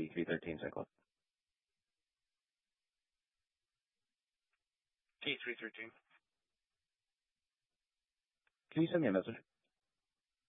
T313 cycle. T313. Can you send me a message?